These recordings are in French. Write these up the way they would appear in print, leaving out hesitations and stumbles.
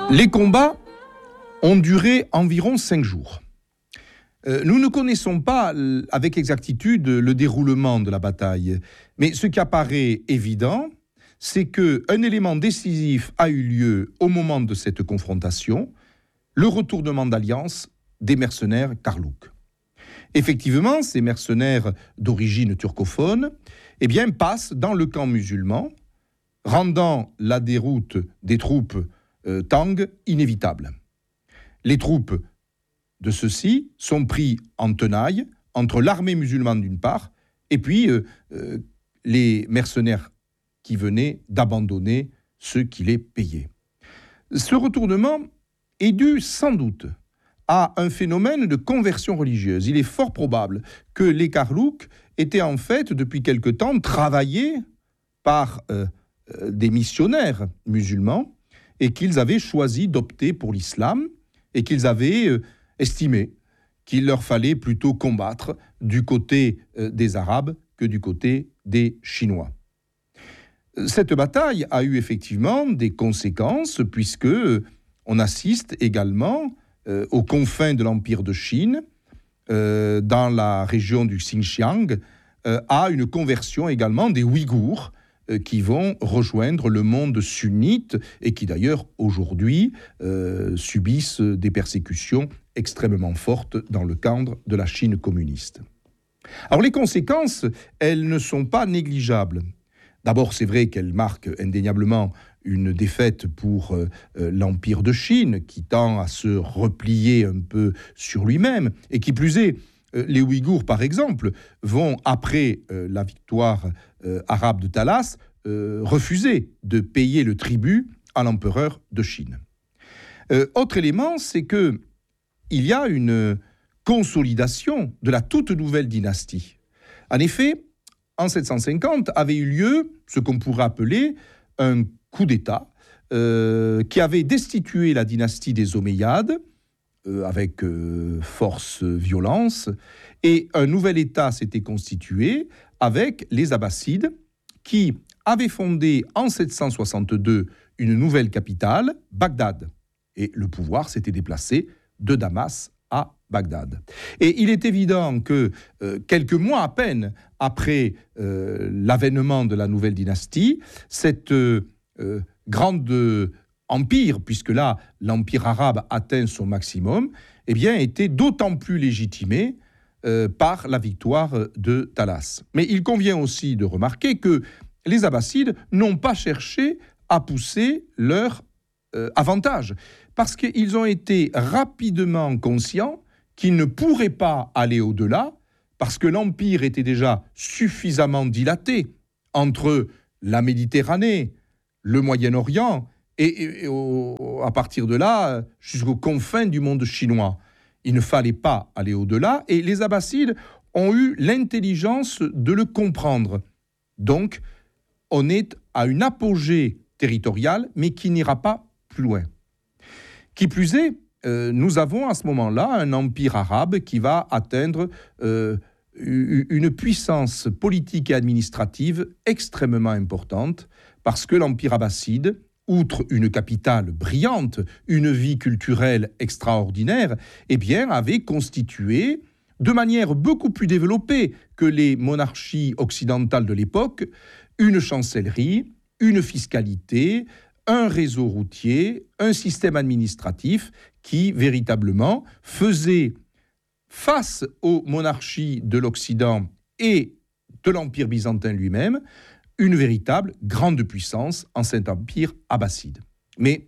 Les combats ont duré environ 5 jours. Nous ne connaissons pas avec exactitude le déroulement de la bataille, mais ce qui apparaît évident, c'est qu'un élément décisif a eu lieu au moment de cette confrontation, le retournement d'alliance des mercenaires Karlouk. Effectivement, ces mercenaires d'origine turcophone passent dans le camp musulman, rendant la déroute des troupes Tang inévitable. Les troupes de ceux-ci sont pris en tenaille entre l'armée musulmane d'une part et puis les mercenaires qui venaient d'abandonner ceux qui les payaient. Ce retournement est dû sans doute à un phénomène de conversion religieuse. Il est fort probable que les Karlouk étaient en fait depuis quelque temps travaillés par des missionnaires musulmans et qu'ils avaient choisi d'opter pour l'islam et qu'ils avaient estimé qu'il leur fallait plutôt combattre du côté des Arabes que du côté des Chinois. Cette bataille a eu effectivement des conséquences puisque on assiste également aux confins de l'Empire de Chine, dans la région du Xinjiang, à une conversion également des Ouïghours qui vont rejoindre le monde sunnite et qui d'ailleurs aujourd'hui subissent des persécutions extrêmement fortes dans le cadre de la Chine communiste. Alors les conséquences, elles ne sont pas négligeables. D'abord, c'est vrai qu'elles marquent indéniablement une défaite pour l'Empire de Chine, qui tend à se replier un peu sur lui-même, et qui plus est, les Ouïghours, par exemple, vont, après la victoire arabe de Talas, refuser de payer le tribut à l'empereur de Chine. Autre élément, c'est qu'il y a une consolidation de la toute nouvelle dynastie. En effet, en 750, avait eu lieu ce qu'on pourrait appeler un coup d'État qui avait destitué la dynastie des Omeyyades avec force, violence, et un nouvel État s'était constitué avec les Abbassides qui avaient fondé en 762 une nouvelle capitale, Bagdad. Et le pouvoir s'était déplacé de Damas à Bagdad. Et il est évident que quelques mois à peine après l'avènement de la nouvelle dynastie, cette grande empire, puisque là, l'empire arabe atteint son maximum, était d'autant plus légitimé par la victoire de Talas. Mais il convient aussi de remarquer que les Abbassides n'ont pas cherché à pousser leur avantage, parce qu'ils ont été rapidement conscients qu'ils ne pourraient pas aller au-delà, parce que l'empire était déjà suffisamment dilaté entre la Méditerranée, le Moyen-Orient, et à partir de là, jusqu'aux confins du monde chinois. Il ne fallait pas aller au-delà, et les Abbassides ont eu l'intelligence de le comprendre. Donc, on est à une apogée territoriale, mais qui n'ira pas plus loin. Qui plus est, nous avons à ce moment-là un empire arabe qui va atteindre une puissance politique et administrative extrêmement importante, parce que l'empire abbasside, outre une capitale brillante, une vie culturelle extraordinaire, avait constitué, de manière beaucoup plus développée que les monarchies occidentales de l'époque, une chancellerie, une fiscalité, un réseau routier, un système administratif qui, véritablement, faisait face aux monarchies de l'Occident et de l'Empire byzantin lui-même, une véritable grande puissance en cet empire abbasside. Mais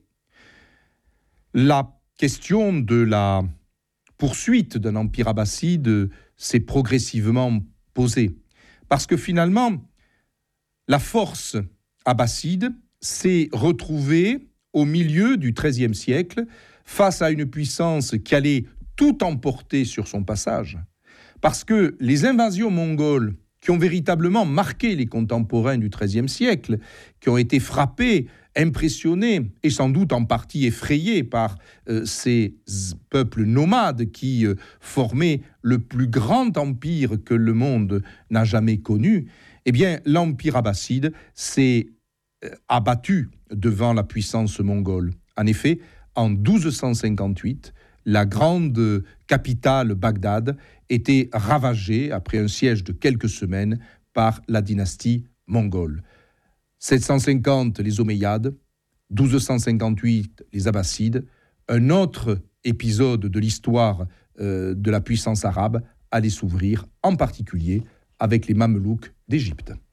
la question de la poursuite d'un empire abbasside s'est progressivement posée. Parce que finalement, la force abbasside s'est retrouvée au milieu du XIIIe siècle face à une puissance qui allait tout emporter sur son passage. Parce que les invasions mongoles qui ont véritablement marqué les contemporains du XIIIe siècle, qui ont été frappés, impressionnés et sans doute en partie effrayés par ces peuples nomades qui formaient le plus grand empire que le monde n'a jamais connu, l'empire abbasside s'est abattu devant la puissance mongole. En effet, en 1258, la grande capitale Bagdad était ravagée, après un siège de quelques semaines, par la dynastie mongole. 750, les Omeyyades, 1258, les Abbassides. Un autre épisode de l'histoire de la puissance arabe allait s'ouvrir, en particulier avec les Mamelouks d'Égypte.